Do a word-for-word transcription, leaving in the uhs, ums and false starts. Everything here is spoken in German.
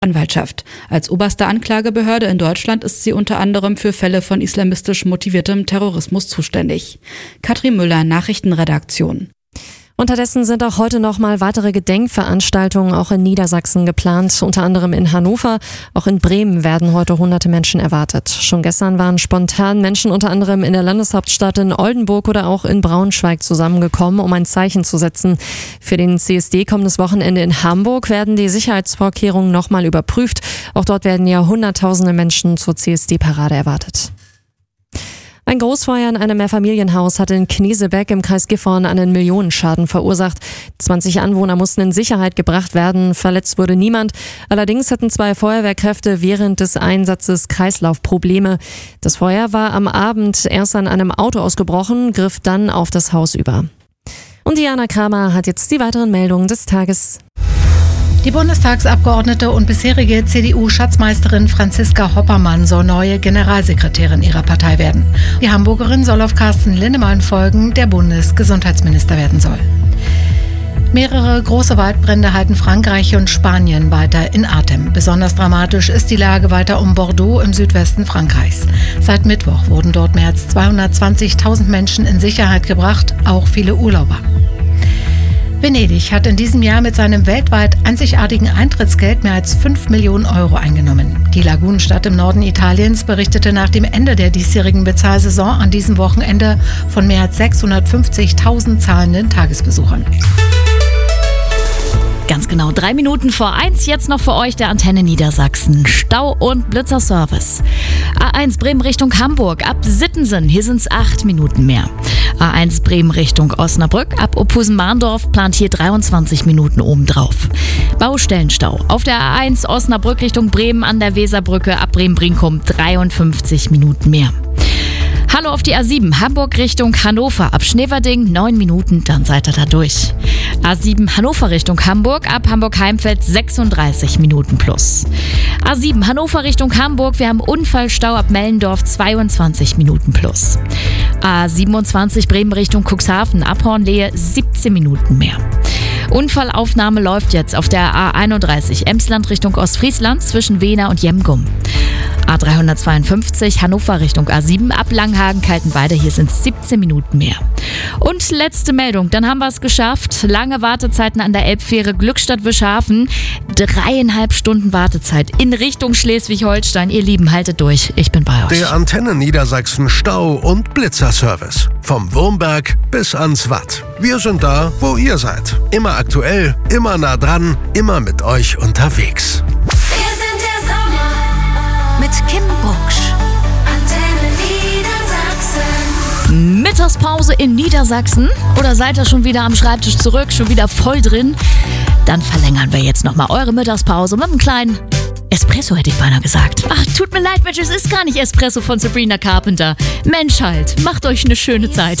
Anwaltschaft. Als oberste Anklagebehörde in Deutschland ist sie unter anderem für Fälle von islamistisch motiviertem Terrorismus zuständig. Katrin Müller, Nachrichtenredaktion. Unterdessen sind auch heute noch mal weitere Gedenkveranstaltungen auch in Niedersachsen geplant, unter anderem in Hannover. Auch in Bremen werden heute hunderte Menschen erwartet. Schon gestern waren spontan Menschen unter anderem in der Landeshauptstadt in Oldenburg oder auch in Braunschweig zusammengekommen, um ein Zeichen zu setzen. Für den C S D kommendes Wochenende in Hamburg werden die Sicherheitsvorkehrungen noch mal überprüft. Auch dort werden ja hunderttausende Menschen zur C S D-Parade erwartet. Ein Großfeuer in einem Mehrfamilienhaus hat in Kniesebeck im Kreis Gifhorn einen Millionenschaden verursacht. zwanzig Anwohner mussten in Sicherheit gebracht werden, verletzt wurde niemand. Allerdings hatten zwei Feuerwehrkräfte während des Einsatzes Kreislaufprobleme. Das Feuer war am Abend erst an einem Auto ausgebrochen, griff dann auf das Haus über. Und Diana Kramer hat jetzt die weiteren Meldungen des Tages. Die Bundestagsabgeordnete und bisherige C D U-Schatzmeisterin Franziska Hoppermann soll neue Generalsekretärin ihrer Partei werden. Die Hamburgerin soll auf Carsten Linnemann folgen, der Bundesgesundheitsminister werden soll. Mehrere große Waldbrände halten Frankreich und Spanien weiter in Atem. Besonders dramatisch ist die Lage weiter um Bordeaux im Südwesten Frankreichs. Seit Mittwoch wurden dort mehr als zweihundertzwanzigtausend Menschen in Sicherheit gebracht, auch viele Urlauber. Venedig hat in diesem Jahr mit seinem weltweit einzigartigen Eintrittsgeld mehr als fünf Millionen Euro eingenommen. Die Lagunenstadt im Norden Italiens berichtete nach dem Ende der diesjährigen Bezahlsaison an diesem Wochenende von mehr als sechshundertfünfzigtausend zahlenden Tagesbesuchern. Ganz genau drei Minuten vor eins, jetzt noch für euch der Antenne Niedersachsen. Stau- und Blitzerservice. A eins Bremen Richtung Hamburg ab Sittensen, hier sind es acht Minuten mehr. A eins Bremen Richtung Osnabrück ab Opusen-Mahndorf plant hier dreiundzwanzig Minuten obendrauf. Baustellenstau auf der A eins Osnabrück Richtung Bremen an der Weserbrücke ab Bremen-Brinkum dreiundfünfzig Minuten mehr. Hallo auf die A sieben, Hamburg Richtung Hannover, ab Schneverding neun Minuten, dann seid ihr da durch. A sieben Hannover Richtung Hamburg, ab Hamburg-Heimfeld sechsunddreißig Minuten plus. A sieben Hannover Richtung Hamburg, wir haben Unfallstau ab Mellendorf zweiundzwanzig Minuten plus. A siebenundzwanzig Bremen Richtung Cuxhaven, ab Hornlehe siebzehn Minuten mehr. Unfallaufnahme läuft jetzt auf der A einunddreißig Emsland Richtung Ostfriesland zwischen Wehna und Jemgum. A dreihundertzweiundfünfzig Hannover Richtung A sieben ab Langhagen-Kaltenweide, hier sind es siebzehn Minuten mehr. Und letzte Meldung, dann haben wir es geschafft. Lange Wartezeiten an der Elbfähre Glückstadt-Wischhafen. Dreieinhalb Stunden Wartezeit in Richtung Schleswig-Holstein. Ihr Lieben, haltet durch, ich bin bei euch. Der Antenne Niedersachsen Stau- und Blitzerservice. Vom Wurmberg bis ans Watt. Wir sind da, wo ihr seid. Immer aktuell, immer nah dran, immer mit euch unterwegs. Wir sind der Sommer mit Kim Bucksch. Antenne Niedersachsen. Mittagspause in Niedersachsen? Oder seid ihr schon wieder am Schreibtisch zurück, schon wieder voll drin? Dann verlängern wir jetzt nochmal eure Mittagspause mit einem kleinen Espresso, hätte ich beinahe gesagt. Ach, tut mir leid, Mensch, es ist gar nicht Espresso von Sabrina Carpenter. Mensch halt, macht euch eine schöne Zeit.